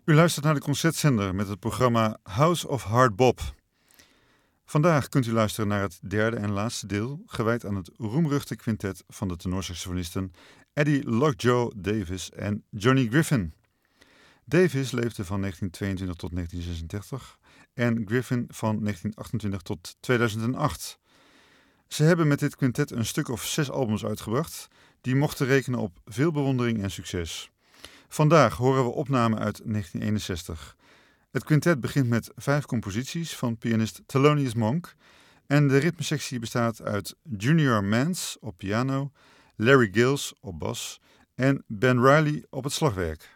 U luistert naar de Concertzender met het programma House of Hard Bop. Vandaag kunt u luisteren naar het derde en laatste deel, gewijd aan het roemruchte quintet van de tenorsaxofonisten Eddie Lockjaw Davis en Johnny Griffin. Davis leefde van 1922 tot 1936 en Griffin van 1928 tot 2008. Ze hebben met dit quintet een stuk of 6 albums uitgebracht, die mochten rekenen op veel bewondering en succes. Vandaag horen we opnamen uit 1961. Het quintet begint met 5 composities van pianist Thelonious Monk en de ritmesectie bestaat uit Junior Mance op piano, Larry Gills op bas en Ben Riley op het slagwerk.